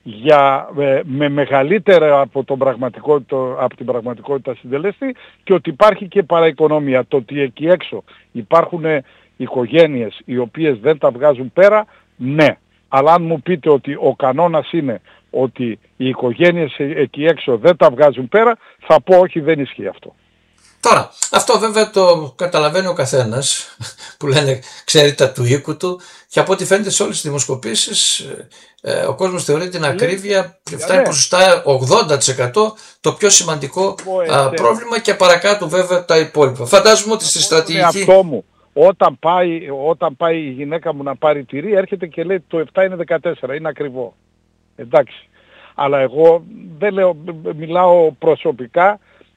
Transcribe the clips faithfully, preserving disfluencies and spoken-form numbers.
για, ε, με μεγαλύτερα από, τον πραγματικότητα, από την πραγματικότητα συντελέστη, και ότι υπάρχει και παραοικονομία. Το ότι εκεί έξω υπάρχουν οικογένειες οι οποίες δεν τα βγάζουν πέρα, ναι. Αλλά αν μου πείτε ότι ο κανόνας είναι ότι οι οικογένειες εκεί έξω δεν τα βγάζουν πέρα, θα πω όχι, δεν ισχύει αυτό. Τώρα, αυτό βέβαια το καταλαβαίνει ο καθένας που λένε ξέρει τα του οίκου του, και από ό,τι φαίνεται σε όλες τις δημοσκοπήσεις ε, ο κόσμος θεωρεί την ακρίβεια φτάνει ποσοστά ογδόντα τοις εκατό το πιο σημαντικό α, πρόβλημα, και παρακάτω βέβαια τα υπόλοιπα. Φαντάζομαι ότι στη στρατηγική... Αυτό μου, όταν πάει, όταν πάει η γυναίκα μου να πάρει τυρί, έρχεται και λέει το επτά είναι δεκατέσσερα, είναι ακριβό. Εντάξει. Αλλά εγώ δεν λέω, μιλάω προσωπικά,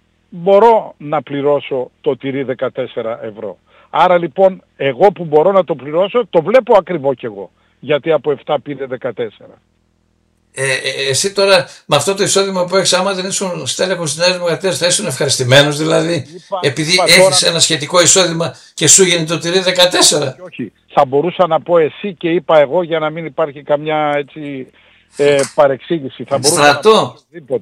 μπορώ να πληρώσω το τυρί δεκατέσσερα ευρώ. Άρα λοιπόν εγώ που μπορώ να το πληρώσω το βλέπω ακριβό κι εγώ. Γιατί από επτά πήρε δεκατέσσερα. Ε, ε, εσύ τώρα με αυτό το εισόδημα που έχεις, άμα δεν ήσουν στέλεχος της Νέας Δημοκρατίας, θα ήσουν ευχαριστημένος δηλαδή? Είπα, επειδή είπα, έχεις τώρα... ένα σχετικό εισόδημα και σου γίνει το τυρί δεκατέσσερα. Όχι, όχι. Θα μπορούσα να πω εσύ και είπα εγώ, για να μην υπάρχει καμιά έτσι... Ε, παρεξήγηση. Θα Στρατό,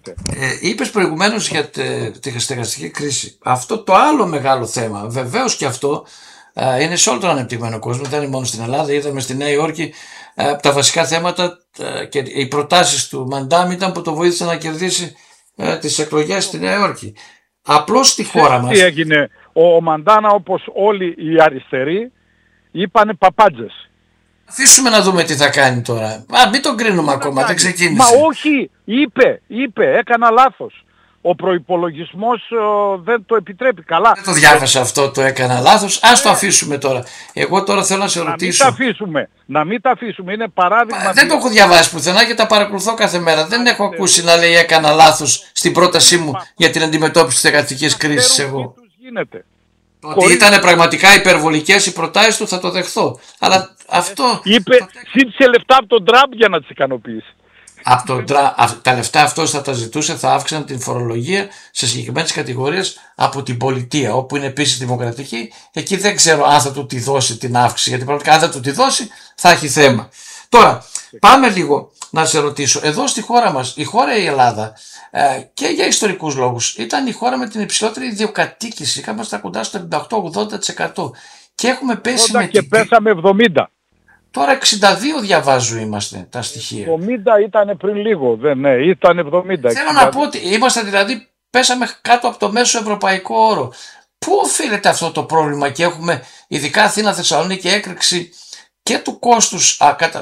ε, είπες προηγουμένως για τε, τη στεγαστική κρίση. Αυτό το άλλο μεγάλο θέμα, βεβαίως και αυτό ε, είναι σε όλο τον ανεπτυγμένο κόσμο, δεν είναι μόνο στην Ελλάδα. Είδαμε στη Νέα Υόρκη ε, τα βασικά θέματα ε, και οι προτάσεις του Μαντάμ ήταν που το βοήθησε να κερδίσει ε, τις εκλογές στη Νέα Υόρκη. Απλώς στη χώρα μας... Τι έγινε? Ο, ο Μαντάνα, όπως όλοι οι αριστεροί, είπανε παπάντζες. Αφήσουμε να δούμε τι θα κάνει τώρα. Α, μην τον κρίνουμε τι ακόμα, δεν ξεκίνησε. Μα όχι, είπε, είπε, έκανα λάθος. Ο προϋπολογισμός ο, δεν το επιτρέπει. Καλά. Δεν το διάβασα αυτό, το έκανα λάθος. Ας το αφήσουμε τώρα. Εγώ τώρα θέλω να σε ρωτήσω. Να μην τα αφήσουμε. Να μην τα αφήσουμε. Είναι παράδειγμα. Μα, δεν το έχω διαβάσει πουθενά και τα παρακολουθώ κάθε μέρα. Δεν έχω ακούσει να λέει έκανα λάθος στην πρότασή μου για την αντιμετώπιση της στεγαστικής κρίσης εγώ. Γίνεται. Ότι ήταν πραγματικά υπερβολικές οι προτάσεις του, θα το δεχθώ. Αλλά αυτό... Είπε, το... ζήτησε λεφτά από τον Τραμπ για να τις ικανοποιήσει. Από τον Τρα... Τα λεφτά αυτός θα τα ζητούσε, θα αύξαναν την φορολογία σε συγκεκριμένες κατηγορίες από την πολιτεία, όπου είναι επίσης δημοκρατική. Εκεί δεν ξέρω αν θα του τη δώσει την αύξηση, γιατί πραγματικά αν θα του τη δώσει θα έχει θέμα. Τώρα, πάμε λίγο να σε ρωτήσω. Εδώ στη χώρα μας, η χώρα η Ελλάδα, και για ιστορικούς λόγους, ήταν η χώρα με την υψηλότερη ιδιοκατοίκηση. Είχαμε στα κοντά στο εβδομήντα οκτώ με ογδόντα τοις εκατό και έχουμε πέσει με και την... πέσαμε εβδομήντα. Τώρα εξήντα δύο διαβάζω είμαστε τα στοιχεία. εβδομήντα ήταν πριν λίγο, δεν, ναι, ήταν εβδομήντα. Θέλω εξήντα... να πω ότι είμαστε δηλαδή, πέσαμε κάτω από το μέσο ευρωπαϊκό όρο. Πού οφείλεται αυτό το πρόβλημα και έχουμε ειδικά Αθήνα, Θεσσαλονίκη έκρηξη και του κόστους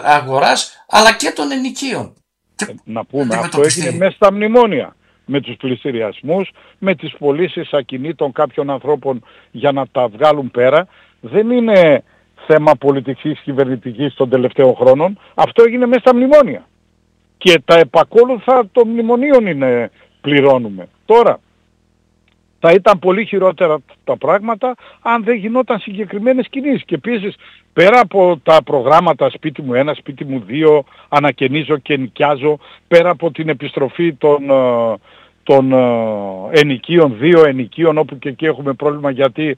αγοράς αλλά και των ενοικίων? Να πούμε, αυτό έγινε μέσα στα μνημόνια, με τους πληστηριασμούς, με τις πωλήσεις ακινήτων κάποιων ανθρώπων για να τα βγάλουν πέρα. Δεν είναι θέμα πολιτικής κυβερνητικής των τελευταίων χρόνων, αυτό έγινε μέσα στα μνημόνια. Και τα επακόλουθα των μνημονίων είναι, πληρώνουμε. Τώρα, θα ήταν πολύ χειρότερα τα πράγματα αν δεν γινόταν συγκεκριμένες κινήσεις. Και επίσης, πέρα από τα προγράμματα σπίτι μου ένα, σπίτι μου δύο, ανακαινίζω και νοικιάζω, πέρα από την επιστροφή των, των ενοικίων, δύο ενοικίων, όπου και εκεί έχουμε πρόβλημα γιατί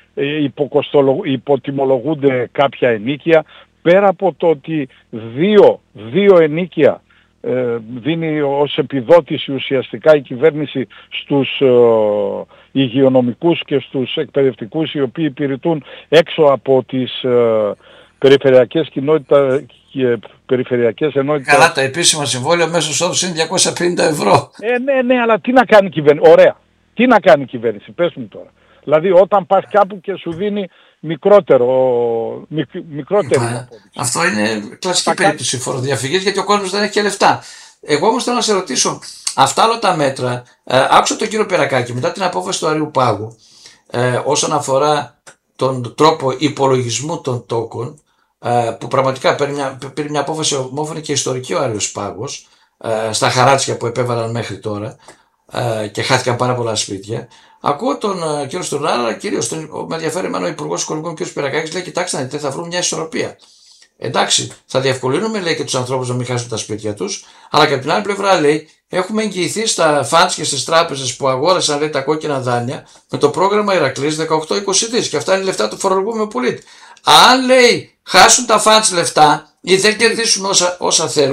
υποτιμολογούνται κάποια ενοίκια, πέρα από το ότι δύο, δύο ενοίκια ε, δίνει ως επιδότηση ουσιαστικά η κυβέρνηση στους ε, υγειονομικούς και στους εκπαιδευτικούς οι οποίοι υπηρετούν έξω από τις ε, περιφερειακές κοινότητες και περιφερειακές ενότητες. Καλά, τα επίσημα συμβόλαια μέσος όρος είναι διακόσια πενήντα ευρώ. Ε, ναι, ναι, αλλά τι να κάνει η κυβέρνηση? Ωραία. Τι να κάνει η κυβέρνηση, πες μου τώρα. Δηλαδή όταν πας κάπου και σου δίνει μικρότερο, μικ, μικρότερη απόδειξη. Αυτό είναι κλασική περίπτωση φοροδιαφυγής, γιατί ο κόσμος δεν έχει και λεφτά. Εγώ όμως θέλω να σε ρωτήσω, αυτά όλα τα μέτρα, ε, άκουσα τον κύριο Περακάκη μετά την απόφαση του Αριού Πάγου ε, όσον αφορά τον τρόπο υπολογισμού των τόκων, ε, που πραγματικά πήρε μια, πήρε μια απόφαση ομόφωνη και ιστορική ο Άριος Πάγος, ε, στα χαράτσια που επέβαλαν μέχρι τώρα ε, και χάθηκαν πάρα πολλά σπίτια. Ακούω τον uh, κύριο Στουρνάρα, κυρίως τον, με ενδιαφέρει εμένα ο Υπουργός Οικονομικών κ. Περακάκης, λέει: κοιτάξτε να δείτε, θα βρούμε μια ισορροπία. Εντάξει, θα διευκολύνουμε, λέει, και τους ανθρώπους να μην χάσουν τα σπίτια τους, αλλά και από την άλλη πλευρά, λέει, έχουμε εγγυηθεί στα φαντς και στις τράπεζες που αγόρασαν, λέει, τα κόκκινα δάνεια με το πρόγραμμα Ηρακλής δεκαοκτώ είκοσι δις, και αυτά είναι λεφτά του φορολογούμενου πολίτη. Αν, λέει, χάσουν τα φαντς λεφτά ή δεν κερδίσουν όσα, όσα θέλουν,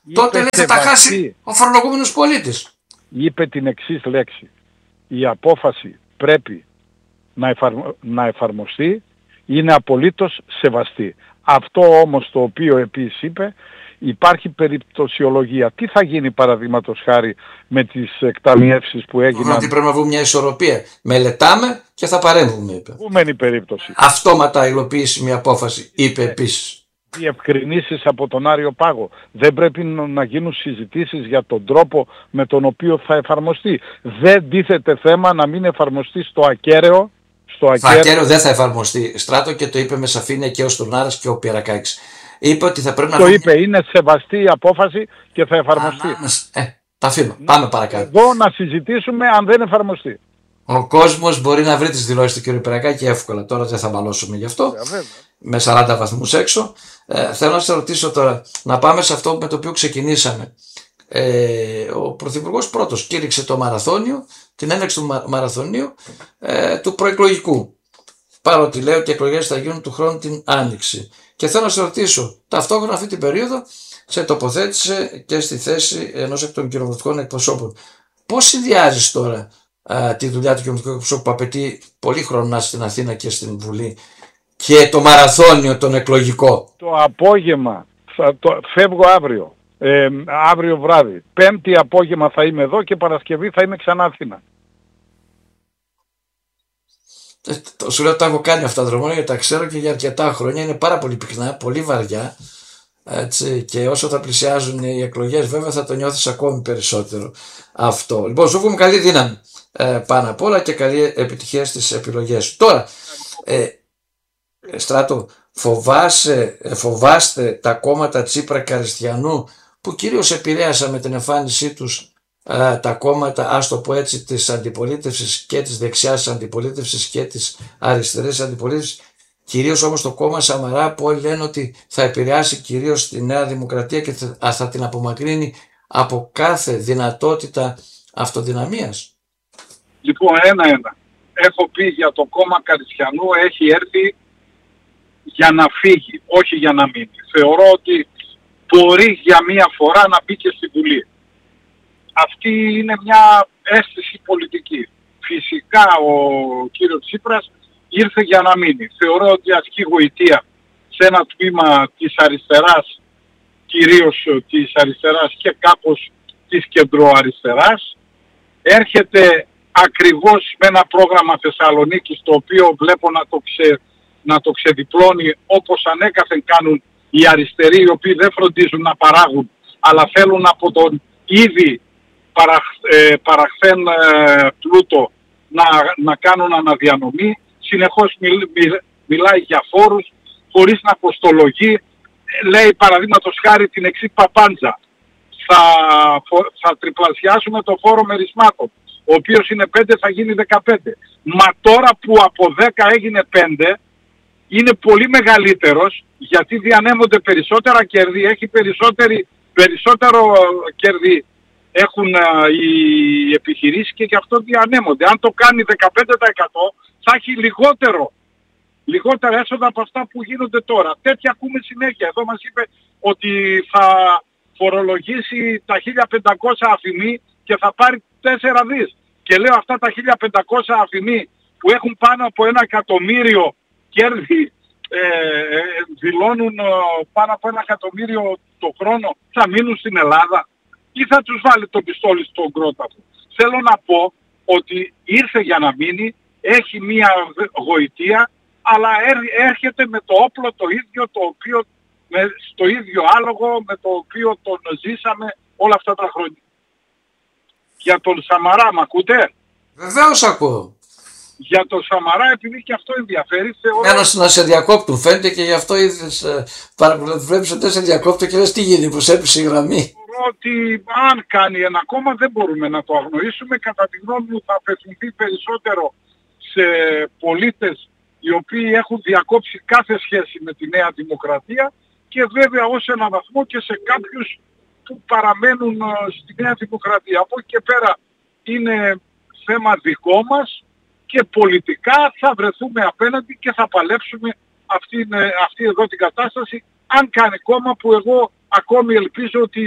είπε τότε λέει θα τα χάσει ο φορολογούμενος πολίτης. Είπε την εξής λέξη. Η απόφαση πρέπει να, εφαρμο... να εφαρμοστεί, είναι απολύτως σεβαστή. Αυτό όμως το οποίο επίσης είπε, υπάρχει περιπτωσιολογία. Τι θα γίνει παραδείγματος χάρη με τις εκταμιεύσεις που έγιναν? Ότι πρέπει να βρούμε μια ισορροπία. Μελετάμε και θα παρέμβουμε, είπε. Επόμενη περίπτωση. Αυτόματα υλοποιήσει μια απόφαση, είπε επίσης. Διευκρινήσεις από τον Άριο Πάγο. Δεν πρέπει να γίνουν συζητήσεις για τον τρόπο με τον οποίο θα εφαρμοστεί. Δεν τίθεται θέμα να μην εφαρμοστεί στο ακέραιο. Στο ακέραιο, ακέραιο δεν θα εφαρμοστεί, Στράτο, και το είπε με σαφήνεια και ο Στουρνάρας και ο Πιερακάκης. Είπε ότι θα πρέπει να... Το είπε, είναι σεβαστή η απόφαση και θα εφαρμοστεί. Ε, τα αφήνω. Πάμε παρακάτω. Εδώ να συζητήσουμε αν δεν εφαρμοστεί. Ο κόσμος μπορεί να βρει τις δηλώσεις του κ. Πιερακάκη εύκολα. Τώρα δεν θα μαλώσουμε γι' αυτό. Βέβαια. Με σαράντα βαθμούς έξω. Ε, θέλω να σε ρωτήσω τώρα, να πάμε σε αυτό με το οποίο ξεκινήσαμε. Ε, ο Πρωθυπουργός πρώτος κήρυξε το μαραθώνιο, την έναρξη του μα, μαραθωνίου ε, του προεκλογικού. Παρότι λέω ότι οι εκλογές θα γίνουν του χρόνου την Άνοιξη. Και θέλω να σε ρωτήσω, ταυτόχρονα αυτή την περίοδο σε τοποθέτησε και στη θέση ενός εκ των κοινοβουλευτικών εκπροσώπων. Πώς συνδυάζεις τώρα α, τη δουλειά του κοινοβουλευτικού εκπροσώπου που απαιτεί πολύ χρόνο στην Αθήνα και στην Βουλή και το μαραθώνιο τον εκλογικό? Το απόγευμα, θα, το, φεύγω αύριο, ε, αύριο βράδυ. Πέμπτη απόγευμα θα είμαι εδώ και Παρασκευή θα είμαι ξανά Αθήνα. Ε, σου λέω ότι τα έχω κάνει αυτά δρομόνια γιατί τα ξέρω και για αρκετά χρόνια. Είναι πάρα πολύ πυκνά, πολύ βαριά. Έτσι, και όσο θα πλησιάζουν οι εκλογές βέβαια θα το νιώθεις ακόμη περισσότερο αυτό. Λοιπόν, σου εύχομαι καλή δύναμη ε, πάνω απ' όλα και καλή επιτυχία στις επιλογές σου. Τώρα, ε, Στράτο, φοβάσαι, φοβάστε τα κόμματα Τσίπρα Καριστιανού που κυρίως επηρέασαν με την εμφάνισή τους α, τα κόμματα, ας το πω έτσι, της αντιπολίτευσης και της δεξιάς αντιπολίτευσης και της αριστερής αντιπολίτευσης, κυρίως όμως το κόμμα Σαμαρά που όλοι λένε ότι θα επηρεάσει κυρίως τη Νέα Δημοκρατία και θα, θα την απομακρύνει από κάθε δυνατότητα αυτοδυναμίας? Λοιπόν, ένα-ένα. Έχω πει για το κόμμα Καριστιανού, έχει έρθει για να φύγει, όχι για να μείνει. Θεωρώ ότι μπορεί για μία φορά να μπει και στη Βουλή. Αυτή είναι μια αίσθηση πολιτική. Φυσικά ο κύριος Τσίπρας ήρθε για να μείνει. Θεωρώ ότι ασκεί γοητεία σε ένα τμήμα της αριστεράς, κυρίως της αριστεράς και κάπως της κεντροαριστεράς. Έρχεται ακριβώς με ένα πρόγραμμα Θεσσαλονίκης, το οποίο βλέπω να το, ξε, να το ξεδιπλώνει, όπως ανέκαθεν κάνουν οι αριστεροί, οι οποίοι δεν φροντίζουν να παράγουν, αλλά θέλουν από τον ήδη παραχ, ε, παραχθέν ε, πλούτο να, να κάνουν αναδιανομή. Συνεχώς μιλ, μιλ, μιλάει για φόρους, χωρίς να κοστολογεί. Λέει παραδείγματος χάρη την εξής παπάντζα. Θα, θα τριπλασιάσουμε το φόρο μερισμάτων, ο οποίος είναι πέντε, θα γίνει δεκαπέντε. Μα τώρα που από δέκα έγινε πέντε, είναι πολύ μεγαλύτερος, γιατί διανέμονται περισσότερα κέρδη, έχει περισσότερη, περισσότερο κέρδη έχουν α, οι επιχειρήσεις και γι' αυτό διανέμονται. Αν το κάνει δεκαπέντε τοις εκατό θα έχει λιγότερο, λιγότερα έσοδα από αυτά που γίνονται τώρα. Τέτοια ακούμε συνέχεια. Εδώ μας είπε ότι θα φορολογήσει τα χίλια πεντακόσια αφημί και θα πάρει τέσσερα δις. Και λέω, αυτά τα χίλια πεντακόσια αφημί που έχουν πάνω από ένα εκατομμύριο κέρδη, ε, ε, δηλώνουν ε, πάνω από ένα εκατομμύριο το χρόνο, θα μείνουν στην Ελλάδα ή θα τους βάλει το πιστόλι στον κρόταφο? Θέλω να πω ότι ήρθε για να μείνει, έχει μία γοητεία, αλλά έρχεται με το όπλο το ίδιο, το οποίο, με, στο ίδιο άλογο με το οποίο τον ζήσαμε όλα αυτά τα χρόνια. Για τον Σαμαρά, μ' ακούτε? Βεβαίως ακούω. Για τον Σαμαρά, επειδή και αυτό ενδιαφέρει, θεωρώ... Μένως να σε διακόπτουν, φαίνεται, και γι' αυτό είδες, ε, βλέπεις ότι σε διακόπτω και λες τι γίνει, πως έπεισε η γραμμή. Θεωρώ ότι αν κάνει ένα κόμμα δεν μπορούμε να το αγνοήσουμε. Κατά τη γνώμη μου θα απευθυνθεί περισσότερο σε πολίτες οι οποίοι έχουν διακόψει κάθε σχέση με τη Νέα Δημοκρατία και βέβαια ως έναν βαθμό και σε κάποιους που παραμένουν στη Νέα Δημοκρατία. Από εκεί και πέρα είναι θέμα δικό μας και πολιτικά θα βρεθούμε απέναντι και θα παλέψουμε αυτή, αυτή εδώ την κατάσταση, αν κάνει κόμμα, που εγώ ακόμη ελπίζω ότι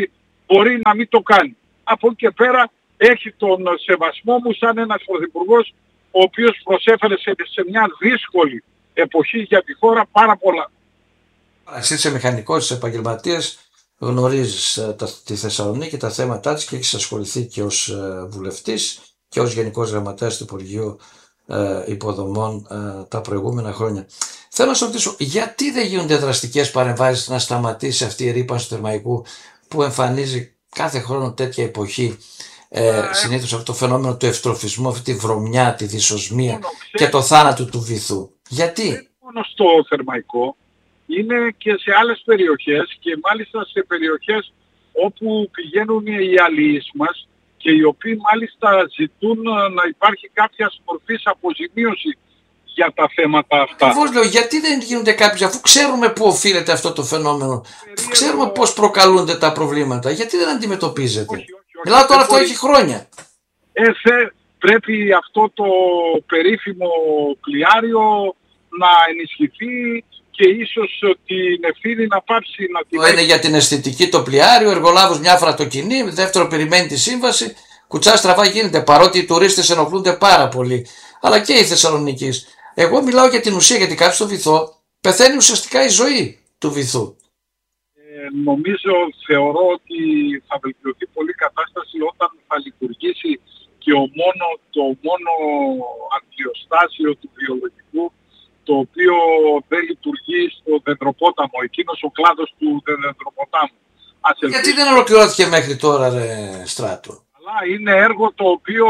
μπορεί να μην το κάνει. Από εκεί και πέρα έχει τον σεβασμό μου σαν ένας πρωθυπουργός ο οποίος προσέφερε σε, σε μια δύσκολη εποχή για τη χώρα πάρα πολλά. Εσύ είσαι μηχανικός, είσαι επαγγελματίας, γνωρίζεις ε, τα, τη Θεσσαλονίκη, τα θέματα της και έχεις ασχοληθεί και ως ε, βουλευτής και ως Γενικός Γραμματέας του Υπουργείου ε, Υποδομών ε, τα προηγούμενα χρόνια. Θέλω να σου ρωτήσω, γιατί δεν γίνονται δραστικές παρεμβάσεις να σταματήσει αυτή η ρύπανση του Θερμαϊκού που εμφανίζει κάθε χρόνο τέτοια εποχή, ε, συνήθως αυτό το φαινόμενο του ευτροφισμού, αυτή τη βρωμιά, τη δυσοσμία και το θάνατο του βυθού. Γιατί? Δεν μόνο στο Θερμαϊκό, είναι και σε άλλες περιοχές και μάλιστα σε περιοχές όπου πηγαίνουν οι αλληλείς μας και οι οποίοι μάλιστα ζητούν να υπάρχει κάποια μορφής αποζημίωση για τα θέματα αυτά. Ακριβώς λέω, γιατί δεν γίνονται κάποιες, αφού ξέρουμε πού οφείλεται αυτό το φαινόμενο, αφού ξέρουμε πώς προκαλούνται τα προβλήματα, γιατί δεν αντιμετωπίζεται? Όχι, όχι, όχι. Μιλάω τώρα, αυτό έχει χρόνια. Ε, θε, πρέπει αυτό το περίφημο πλοιάριο να ενισχυθεί και ίσως την ευθύνη να πάψει να την... Το είναι για την αισθητική το πλοιάριο, εργολάβος μια φρατοκινή, δεύτερο περιμένει τη σύμβαση, κουτσά στραβά γίνεται, παρότι οι τουρίστες ενοχλούνται πάρα πολύ, αλλά και οι Θεσσαλονίκης. Εγώ μιλάω για την ουσία, γιατί κάποιος στο βυθό πεθαίνει ουσιαστικά η ζωή του βυθού. Ε, νομίζω, θεωρώ ότι θα βελτιωθεί πολύ η κατάσταση όταν θα λειτουργήσει και ο μόνο, το μόνο αντιοστάσιο του βιολογικού, το οποίο δεν λειτουργεί στο δεντροπόταμο, εκείνος ο κλάδος του δεντροποτάμου. Γιατί δεν ολοκληρώθηκε μέχρι τώρα, ρε Στράτο? Αλλά είναι έργο το οποίο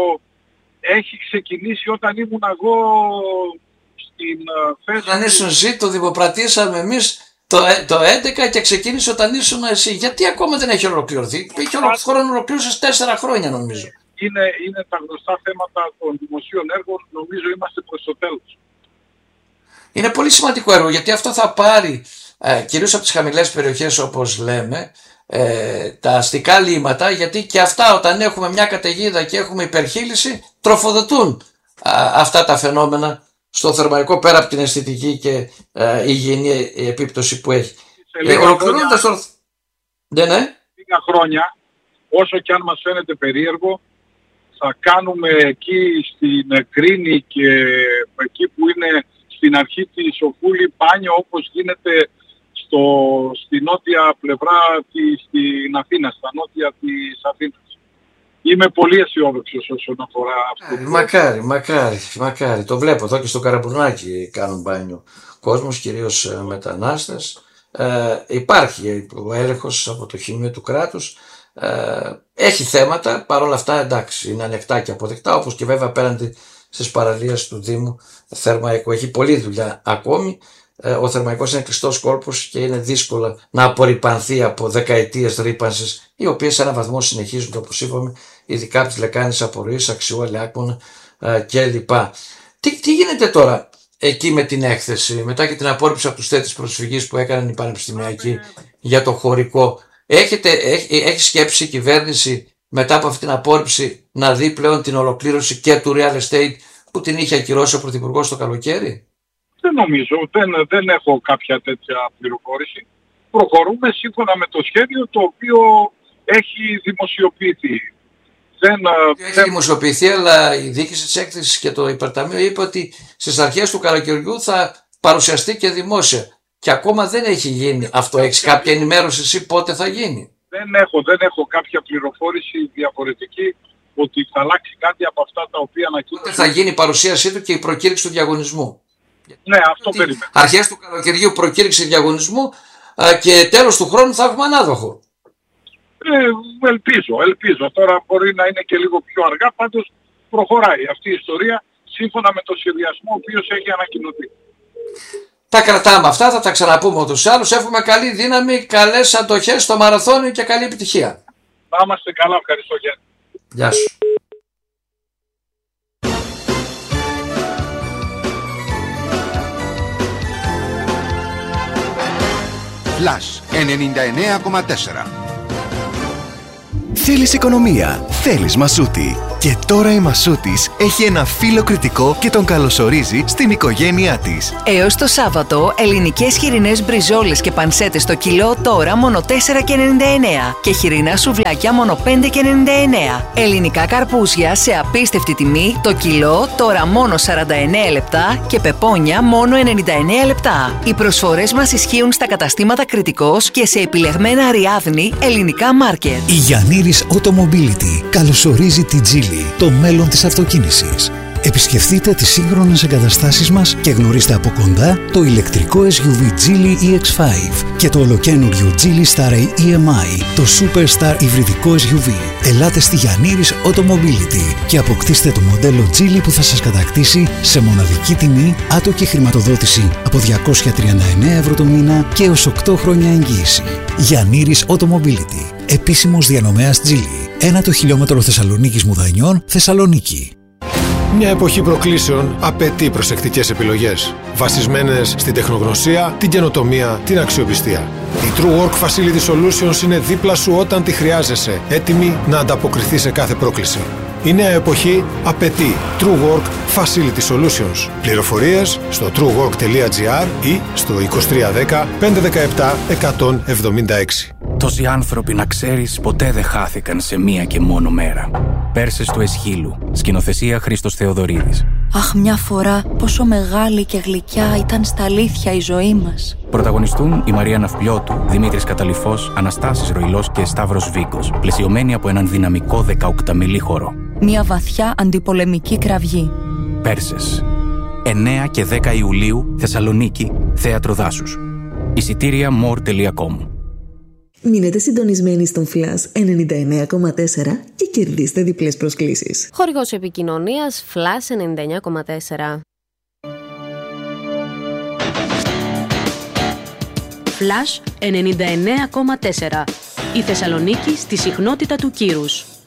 έχει ξεκινήσει όταν ήμουν εγώ στην θέση... Όταν ήσουν εσύ, το δημοπρατήσαμε εμείς το, το έντεκα και ξεκίνησε όταν ήσουν εσύ. Γιατί ακόμα δεν έχει ολοκληρωθεί? Είχε χρόνο ολοκλήρωσης τέσσερα χρόνια νομίζω. Είναι, είναι τα γνωστά θέματα των δημοσίων έργων, νομίζω είμαστε προς το τέλος. Είναι πολύ σημαντικό έργο, γιατί αυτό θα πάρει ε, κυρίως από τις χαμηλές περιοχές, όπως λέμε, ε, τα αστικά λίματα, γιατί και αυτά όταν έχουμε μια καταιγίδα και έχουμε υπερχείληση τροφοδοτούν α, αυτά τα φαινόμενα στο Θερμαϊκό, πέρα από την αισθητική και ε, υγιεινή επίπτωση που έχει. Ε, ολοκληρώνοντας το... Ναι, ναι. Λίγα χρόνια, όσο και αν μας φαίνεται περίεργο, θα κάνουμε εκεί στην Κρίνη και εκεί που είναι στην αρχή της Οφούλη μπάνιο, όπως γίνεται στο, στη νότια πλευρά της, στην Αθήνα, στα νότια της Αθήνας. Είμαι πολύ αισιόδοξος όσον αφορά αυτό. Ε, μακάρι, μακάρι, μακάρι. Το βλέπω εδώ και στο Καραμπουρνάκι κάνουν μπάνιο κόσμος, κυρίως μετανάστες. Ε, υπάρχει ο έλεγχος από το χημείο του κράτους. Ε, έχει θέματα, παρόλα αυτά εντάξει, είναι ανεκτά και αποδεκτά, όπως και βέβαια απέναντι στις παραλίες του Δήμου Θερμαϊκού. Έχει πολλή δουλειά ακόμη. Ε, ο Θερμαϊκός είναι κλειστός κόλπος και είναι δύσκολο να απορρυπανθεί από δεκαετίες ρύπανσης, οι οποίες σε έναν βαθμό συνεχίζονται, όπως είπαμε, ειδικά από τις λεκάνες απορροής, Αξιό, Λιάκωνα ε, κλπ. Τι, τι γίνεται τώρα εκεί με την έκθεση, μετά και την απόρριψη από τους θέτες προσφυγής που έκαναν οι πανεπιστημιακοί για το χωρικό? Έχετε, έχει, έχει σκέψει η κυβέρνηση μετά από αυτή την απόρριψη να δει πλέον την ολοκλήρωση και του real estate που την είχε ακυρώσει ο Πρωθυπουργός το καλοκαίρι? Δεν νομίζω, δεν, δεν έχω κάποια τέτοια πληροφόρηση. Προχωρούμε σύμφωνα με το σχέδιο το οποίο έχει δημοσιοποιηθεί. Δεν, έχει δεν... δημοσιοποιηθεί, αλλά η διοίκηση της έκθεσης και το υπερταμείο είπε ότι στις αρχές του καλοκαιριού θα παρουσιαστεί και δημόσια. Και ακόμα δεν έχει γίνει αυτό. Έχεις κάποια ενημέρωση εσύ πότε θα γίνει? Δεν έχω, δεν έχω κάποια πληροφόρηση διαφορετική ότι θα αλλάξει κάτι από αυτά τα οποία ανακοίνωσε. Πότε θα γίνει η παρουσίασή του και η προκήρυξη του διαγωνισμού? Ναι, αυτό περίμενα. Αρχές του καλοκαιριού προκήρυξη διαγωνισμού και τέλος του χρόνου θα έχουμε ανάδοχο. Ε, ελπίζω, ελπίζω. Τώρα μπορεί να είναι και λίγο πιο αργά, πάντως προχωράει αυτή η ιστορία σύμφωνα με το σχεδιασμό ο οποίος έχει ανακοινωθεί. Τα κρατάμε αυτά, θα τα ξαναπούμε ούτως ή άλλως. Εύχομαι καλή δύναμη, καλές αντοχές στο μαραθώνιο και καλή επιτυχία. Να είμαστε καλά, ευχαριστώ. Γεια σου. Flash ενενήντα εννέα κόμμα τέσσερα. Θέλεις οικονομία, θέλεις Μασούτη. Και τώρα η Μασούτης έχει ένα φίλο κριτικό και τον καλωσορίζει στην οικογένειά της. Έως το Σάββατο, ελληνικές χοιρινές μπριζόλες και πανσέτες στο κιλό τώρα μόνο τέσσερα και ενενήντα εννέα και χοιρινά σουβλάκια μόνο πέντε και ενενήντα εννέα. Ελληνικά καρπούζια σε απίστευτη τιμή το κιλό τώρα μόνο σαράντα εννέα λεπτά και πεπόνια μόνο ενενήντα εννέα λεπτά. Οι προσφορές μας ισχύουν στα καταστήματα Κριτικός και σε επιλεγμένα Αριάδνη ελληνικά μάρκετ. Η Γιαννήρης Automobility καλωσορίζει την Geely, το μέλλον της αυτοκίνησης. Επισκεφτείτε τις σύγχρονες εγκαταστάσεις μας και γνωρίστε από κοντά το ηλεκτρικό ες γιου βι Geely ι εξ πέντε και το ολοκαίνουργιο Geely Star ι εμ άι, το Superstar υβριδικό ες γιου βι. Ελάτε στη Γιαννήρης Automobility και αποκτήστε το μοντέλο Geely που θα σας κατακτήσει σε μοναδική τιμή, άτοκη χρηματοδότηση από διακόσια τριάντα εννέα ευρώ το μήνα και έως οκτώ χρόνια εγγύηση. Γιαννήρης Automobility, επίσημος διανομέας Geely. Ένα το χιλιόμετρο Θεσσαλονίκης Μουδανιών, Θεσσαλονίκη. Μια εποχή προκλήσεων απαιτεί προσεκτικές επιλογές, βασισμένες στην τεχνογνωσία, την καινοτομία, την αξιοπιστία. Η True Work Facility Solutions είναι δίπλα σου όταν τη χρειάζεσαι, έτοιμη να ανταποκριθεί σε κάθε πρόκληση. Η νέα εποχή απαιτεί True Work Facility Solutions. Πληροφορίες στο truework τελεία gr ή στο είκοσι τρία δέκα πεντακόσια δεκαεπτά εκατόν εβδομήντα έξι. Τόσοι άνθρωποι, να ξέρεις, ποτέ δεν χάθηκαν σε μία και μόνο μέρα. Πέρσες του Εσχύλου. Σκηνοθεσία Χρήστος Θεοδωρίδης. Αχ, μια φορά πόσο μεγάλη και γλυκιά ήταν στα αλήθεια η ζωή μας. Πρωταγωνιστούν η Μαρία Ναυπλιώτου, Δημήτρης Καταλυφός, Αναστάσης Ροϊλός και Σταύρος Βίκος, πλαισιωμένοι από έναν δυναμικό δεκαοκταμελή χορό. Μια βαθιά αντιπολεμική κραυγή. Πέρσες. εννέα και δέκα Ιουλίου, Θεσσαλονίκη, Θέατρο Δάσους. Εισιτήρια more τελεία com. Μείνετε συντονισμένοι στον Flash ενενήντα εννέα κόμμα τέσσερα και κερδίστε διπλές προσκλήσεις. Χορηγός επικοινωνίας Flash ενενήντα εννέα κόμμα τέσσερα. Flash ενενήντα εννέα κόμμα τέσσερα. Η Θεσσαλονίκη στη συχνότητα του κύρους.